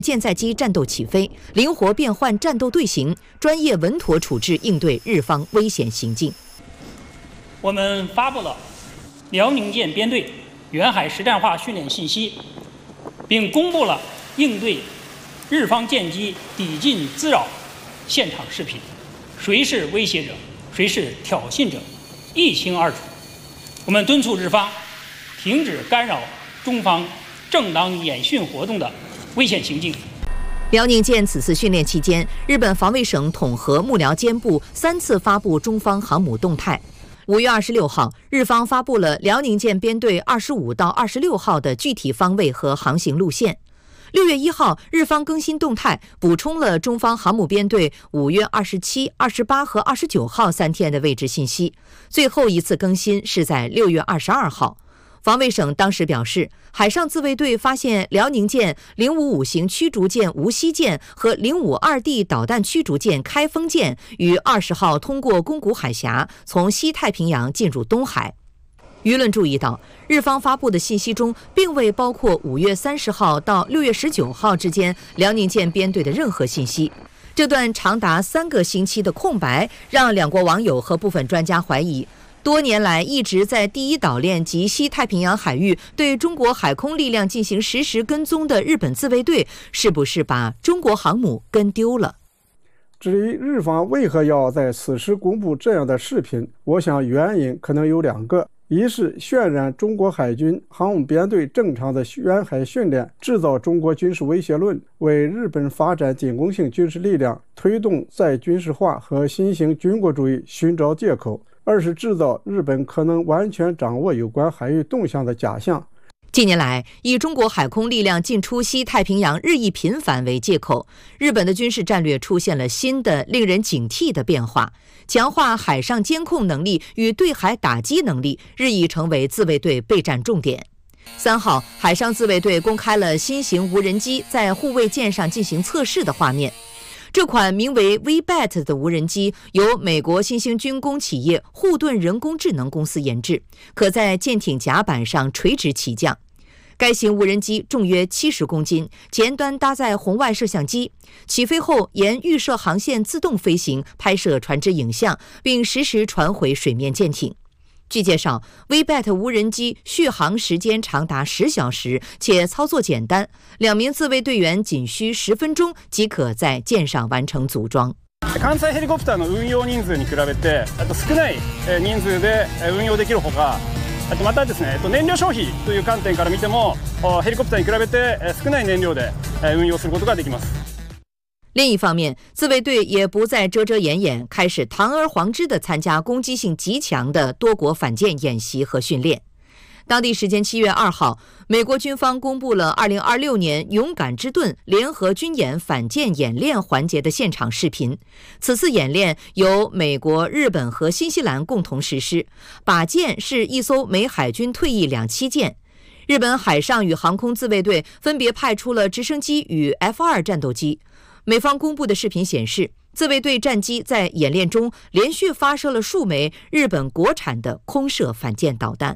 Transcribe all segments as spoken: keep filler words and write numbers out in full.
舰载机战斗起飞，灵活变换战斗队形，专业稳妥处置应对日方危险行径。 我们发布了辽宁舰编队远海实战化训练信息，并公布了应对日方舰机抵近滋扰现场视频，谁是威胁者，谁是挑衅者，一清二楚。我们敦促日方停止干扰中方正当演训活动的危险行径。 辽宁舰此次训练期间，日本防卫省统合幕僚监部三次发布中方航母动态。五月二十六号，日方发布了辽宁舰编队二十五到二十六号的具体方位和航行路线。六月一号，日方更新动态，补充了中方航母编队五月二十七、二十八和二十九号三天的位置信息。最后一次更新是在六月二十二号。防卫省当时表示，海上自卫队发现辽宁舰零五五型驱逐舰无锡舰和零五二 D 导弹驱逐舰开封舰于二十号通过宫古海峡从西太平洋进入东海。舆论注意到，日方发布的信息中并未包括五月三十号到六月十九号之间辽宁舰编队的任何信息。这段长达三个星期的空白，让两国网友和部分专家怀疑，多年来一直在第一岛链及西太平洋海域对中国海空力量进行实时跟踪的日本自卫队，是不是把中国航母跟丢了？ 至于日方为何要在此时公布这样的视频，我想原因可能有两个。一是渲染中国海军航母编队正常的远海训练，制造中国军事威胁论，为日本发展进攻性军事力量、推动再军事化和新型军国主义寻找借口；二是制造日本可能完全掌握有关海域动向的假象。 近年来，以中国海空力量进出西太平洋日益频繁为借口，日本的军事战略出现了新的令人警惕的变化。强化海上监控能力与对海打击能力日益成为自卫队备战重点。三号，海上自卫队公开了新型无人机在护卫舰上进行测试的画面。这款名为 V B A T 的无人机由美国新兴军工企业护盾人工智能公司研制，可在舰艇甲板上垂直起降。该型无人机重约七十公斤，前端搭载红外摄像机，起飞后沿预设航线自动飞行，拍摄船只影像，并实时传回水面舰艇。据介绍 ，V B A T 无人机续航时间长達十小時，且操作简单，两名自卫队員仅需十分钟即可在舰上完成组装。 艦載ヘリコプターの運用人数に比べて、あと少ない人数で運用できるほか、あとまたですね、燃料消費という観点から見ても、ヘリコプターに比べて少ない燃料で運用することができます。 另一方面，自卫队也不再遮遮掩掩，开始堂而皇之地参加攻击性极强的多国反舰演习和训练。当地时间七月二号，美国军方公布了二零二六年勇敢之盾联合军演反舰演练环节的现场视频。此次演练由美国、日本和新西兰共同实施，靶舰是一艘美海军退役两栖舰。日本海上与航空自卫队分别派出了直升机与 F 二 战斗机。美方公布的视频显示，自卫队战机在演练中连续发射了数枚日本国产的空射反舰导弹。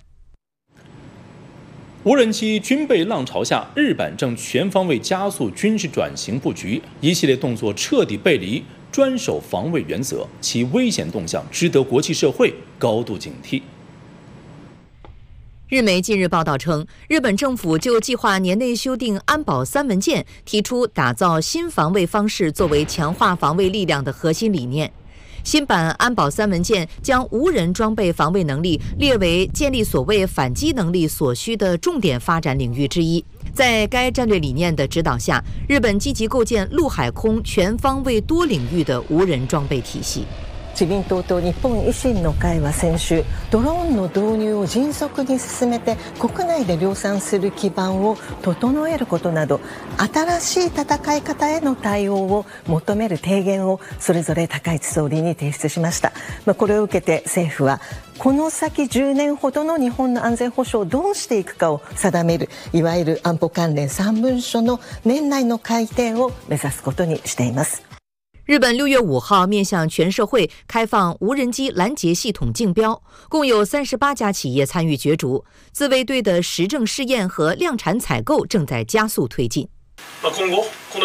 无人机军备浪潮下，日本正全方位加速军事转型布局，一系列动作彻底背离专守防卫原则，其危险动向值得国际社会高度警惕。 日媒近日报道称，日本政府就计划年内修订安保三文件，提出打造新防卫方式作为强化防卫力量的核心理念。新版安保三文件将无人装备防卫能力列为建立所谓反击能力所需的重点发展领域之一。在该战略理念的指导下，日本积极构建陆海空全方位多领域的无人装备体系。 自民党と日本維新の会は先週、ドローンの導入を迅速に進めて国内で量産する基盤を整えることなど、新しい戦い方への対応を求める提言をそれぞれ高市総理に提出しました。これを受けて政府は、この先じゅうねんほどの日本の安全保障をどうしていくかを定める、いわゆる安保関連三文書の年内の改定を目指すことにしています。 日本六月五号面向全社会开放无人机拦截系统竞标，共有三十八家企业参与角逐。自卫队的实证试验和量产采购正在加速推进。 まあ、今後この